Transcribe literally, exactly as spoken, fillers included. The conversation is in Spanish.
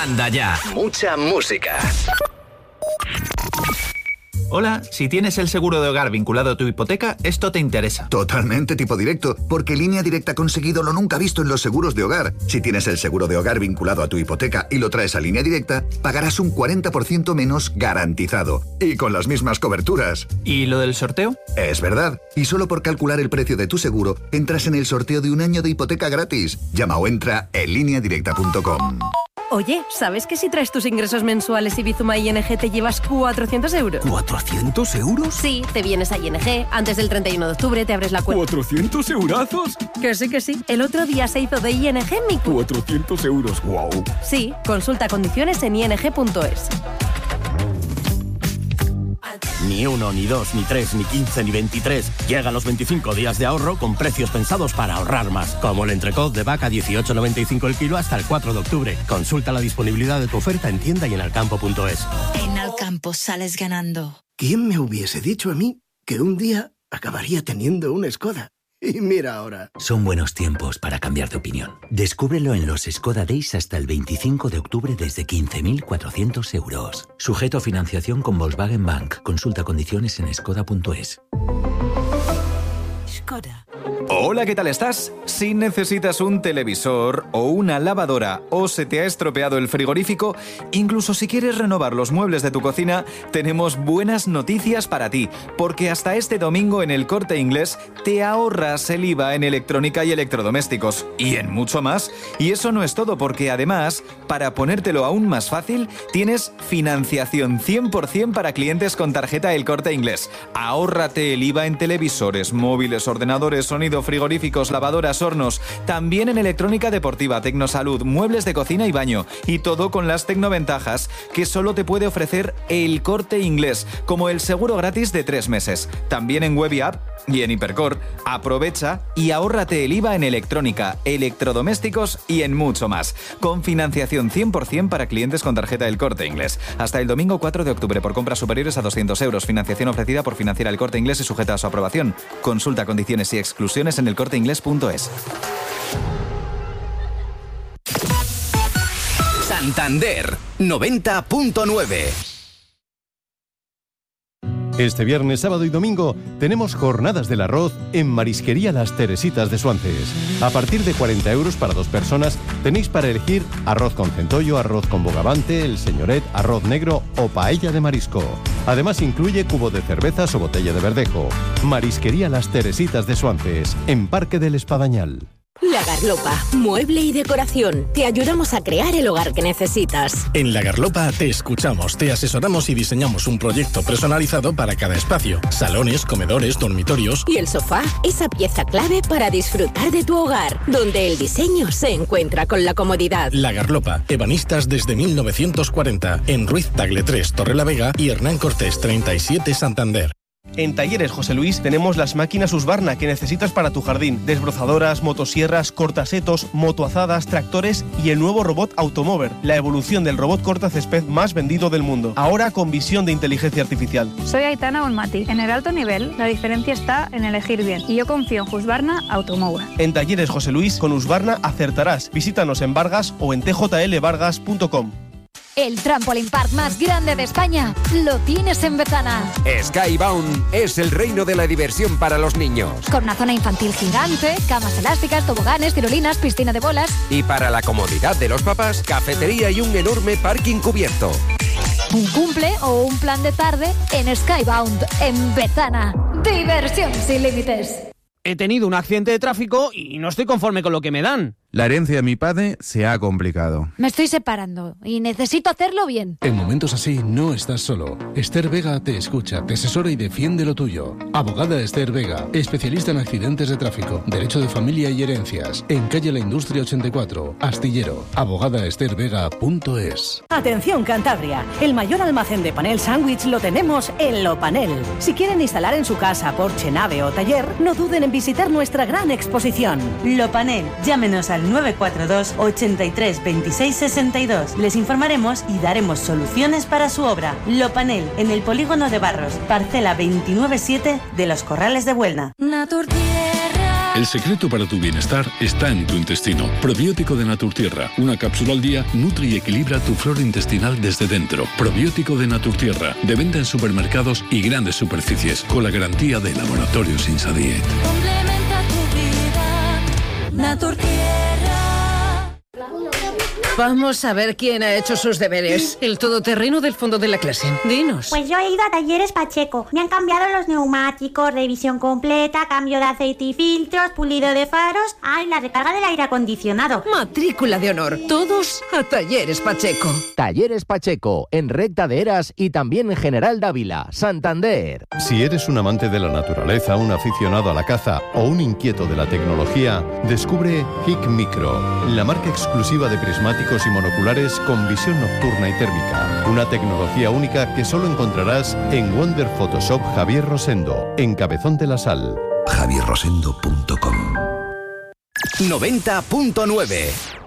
Anda ya. Mucha música. Hola, si tienes el seguro de hogar vinculado a tu hipoteca, esto te interesa. Totalmente tipo directo, porque Línea Directa ha conseguido lo nunca visto en los seguros de hogar. Si tienes el seguro de hogar vinculado a tu hipoteca y lo traes a Línea Directa, pagarás un cuarenta por ciento menos garantizado. Y con las mismas coberturas. ¿Y lo del sorteo? Es verdad. Y solo por calcular el precio de tu seguro, entras en el sorteo de un año de hipoteca gratis. Llama o entra en línea directa punto com. Oye, ¿sabes que si traes tus ingresos mensuales y Bizuma I N G te llevas cuatrocientos euros? ¿cuatrocientos euros? Sí, te vienes a I N G, antes del treinta y uno de octubre te abres la cuenta. ¿cuatrocientos eurazos? Que sí, que sí. El otro día se hizo de I N G mi... cuatrocientos euros, wow. Sí, consulta condiciones en i n g punto es. Ni uno, ni dos, ni tres, ni quince, ni veintitrés. Llegan los veinticinco días de ahorro con precios pensados para ahorrar más. Como el entrecot de vaca dieciocho noventa y cinco el kilo hasta el cuatro de octubre. Consulta la disponibilidad de tu oferta en tienda y en alcampo punto es. En Alcampo sales ganando. ¿Quién me hubiese dicho a mí que un día acabaría teniendo una Skoda? Y mira ahora. Son buenos tiempos para cambiar de opinión. Descúbrelo en los Skoda Days hasta el veinticinco de octubre desde quince mil cuatrocientos euros. Sujeto a financiación con Volkswagen Bank. Consulta condiciones en skoda punto es. Skoda. Hola, ¿qué tal estás? Si necesitas un televisor o una lavadora o se te ha estropeado el frigorífico, incluso si quieres renovar los muebles de tu cocina, tenemos buenas noticias para ti, porque hasta este domingo en El Corte Inglés te ahorras el I V A en electrónica y electrodomésticos y en mucho más. Y eso no es todo, porque además, para ponértelo aún más fácil, tienes financiación cien por ciento para clientes con tarjeta El Corte Inglés. Ahórrate el I V A en televisores, móviles, ordenadores, sonido, frigoríficos, lavadoras, hornos, también en electrónica deportiva, tecnosalud, muebles de cocina y baño, y todo con las tecnoventajas que solo te puede ofrecer El Corte Inglés, como el seguro gratis de tres meses. También en web y app y en Hipercor. Aprovecha y ahórrate el I V A en electrónica, electrodomésticos y en mucho más, con financiación cien por ciento para clientes con tarjeta El Corte Inglés. Hasta el domingo cuatro de octubre por compras superiores a doscientos euros. Financiación ofrecida por Financiera El Corte Inglés y sujeta a su aprobación. Consulta condiciones y exclusiones en el corte inglés punto es. Santander noventa punto nueve. Este viernes, sábado y domingo tenemos jornadas del arroz en Marisquería Las Teresitas de Suances. A partir de cuarenta euros para dos personas tenéis para elegir arroz con centollo, arroz con bogavante, el señoret, arroz negro o paella de marisco. Además incluye cubo de cervezas o botella de verdejo. Marisquería Las Teresitas de Suances, en Parque del Espadañal. La Garlopa, mueble y decoración. Te ayudamos a crear el hogar que necesitas. En La Garlopa te escuchamos, te asesoramos y diseñamos un proyecto personalizado para cada espacio. Salones, comedores, dormitorios. Y el sofá, esa pieza clave para disfrutar de tu hogar, donde el diseño se encuentra con la comodidad. La Garlopa, ebanistas desde mil novecientos cuarenta, en Ruiz Tagle tres, Torrelavega y Hernán Cortés treinta y siete, Santander. En Talleres José Luis tenemos las máquinas Husqvarna que necesitas para tu jardín. Desbrozadoras, motosierras, cortasetos, motoazadas, tractores y el nuevo robot Automover, la evolución del robot cortacésped más vendido del mundo. Ahora con visión de inteligencia artificial. Soy Aitana Olmati. En el alto nivel, la diferencia está en elegir bien. Y yo confío en Husqvarna Automover. En Talleres José Luis, con Husqvarna acertarás. Visítanos en Vargas o en t j l vargas punto com. El Trampoline Park más grande de España lo tienes en Betana. Skybound es el reino de la diversión para los niños. Con una zona infantil gigante, camas elásticas, toboganes, tirolinas, piscina de bolas. Y para la comodidad de los papás, cafetería y un enorme parking cubierto. Un cumple o un plan de tarde en Skybound, en Betana. Diversión sin límites. He tenido un accidente de tráfico y no estoy conforme con lo que me dan. La herencia de mi padre se ha complicado. Me estoy separando y necesito hacerlo bien. En momentos así no estás solo. Esther Vega te escucha, te asesora y defiende lo tuyo. Abogada Esther Vega, especialista en accidentes de tráfico, derecho de familia y herencias. En calle La Industria ochenta y cuatro, Astillero. abogada ester vega punto es. Atención Cantabria, el mayor almacén de panel sándwich lo tenemos en Lopanel. Si quieren instalar en su casa, porche, nave o taller, no duden en visitar nuestra gran exposición. Lopanel, llámenos al nueve cuatro dos, ochenta y tres, veintiséis, sesenta y dos. Les informaremos y daremos soluciones para su obra. Lopanel, en el polígono de Barros, parcela veintinueve siete de Los Corrales de Buelna. Natur Tierra. El secreto para tu bienestar está en tu intestino. Probiótico de Naturtierra. Una cápsula al día nutre y equilibra tu flora intestinal desde dentro. Probiótico de Naturtierra. De venta en supermercados y grandes superficies. Con la garantía de Laboratorios Insadiet. Complementa tu vida. Naturtierra. Vamos a ver quién ha hecho sus deberes. El todoterreno del fondo de la clase. Dinos. Pues yo he ido a Talleres Pacheco. Me han cambiado los neumáticos, revisión completa, cambio de aceite y filtros, pulido de faros. Ah, y la recarga del aire acondicionado. Matrícula de honor. Todos a Talleres Pacheco. Talleres Pacheco, en Recta de Eras y también en General Dávila, Santander. Si eres un amante de la naturaleza, un aficionado a la caza o un inquieto de la tecnología, descubre Hic Micro, la marca exclusiva de prismáticos y monoculares con visión nocturna y térmica. Una tecnología única que solo encontrarás en Wonder Photoshop Javier Rosendo, en Cabezón de la Sal. javier rosendo punto com noventa punto nueve